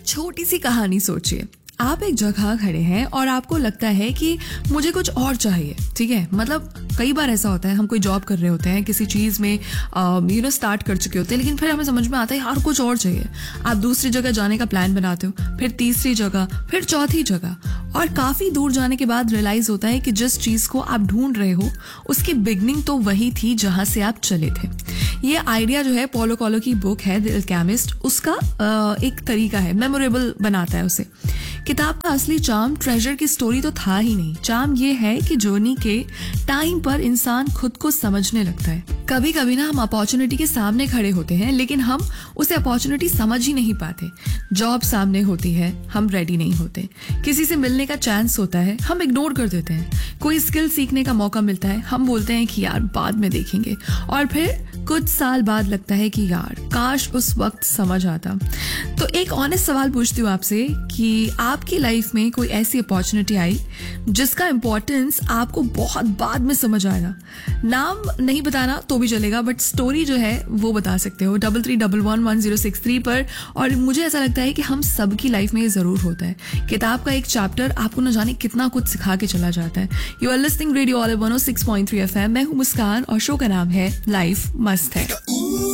छोटी सी कहानी सोचिए। आप एक जगह खड़े हैं और आपको लगता है कि मुझे कुछ और चाहिए, ठीक है। मतलब कई बार ऐसा होता है, हम कोई जॉब कर रहे होते हैं, किसी चीज़ में स्टार्ट कर चुके होते हैं, लेकिन फिर हमें समझ में आता है यार कुछ और चाहिए। आप दूसरी जगह जाने का प्लान बनाते हो, फिर तीसरी जगह, फिर चौथी जगह, और काफ़ी दूर जाने के बाद रियलाइज़ होता है कि जिस चीज़ को आप ढूंढ रहे हो उसकी बिगनिंग तो वही थी जहाँ से आप चले थे। ये आइडिया जो है पॉलो कोएल्हो की बुक है द अल्केमिस्ट, उसका एक तरीका है, मेमोरेबल बनाता है उसे। किताब का असली चार्म ट्रेजर की स्टोरी तो था ही नहीं। चार्म ये है कि जर्नी के टाइम पर इंसान खुद को समझने लगता है। कभी कभी ना हम अपॉर्चुनिटी के सामने खड़े होते हैं, लेकिन हम उसे अपॉर्चुनिटी समझ ही नहीं पाते। जॉब सामने होती है, हम रेडी नहीं होते। किसी से मिलने का चांस होता है, हम इग्नोर कर देते हैं। कोई स्किल सीखने का मौका मिलता है, हम बोलते हैं कि यार बाद में देखेंगे, और फिर कुछ साल बाद लगता है कि यार काश उस वक्त समझ आता। तो एक ऑनेस्ट सवाल पूछती हूँ आपसे कि आपकी लाइफ में कोई ऐसी अपॉर्चुनिटी आई जिसका इंपॉर्टेंस आपको बहुत बाद में समझ आया। नाम नहीं बताना तो भी चलेगा, बट स्टोरी जो है वो बता सकते हो 33111063 पर। और मुझे ऐसा लगता है कि हम सबकी लाइफ में ये जरूर होता है। किताब का एक चैप्टर आपको न जाने कितना कुछ सिखा के चला जाता है। You are listening radio all 106.3 FM। मैं हूँ मुस्कान और शो का नाम है लाइफ मस्त है।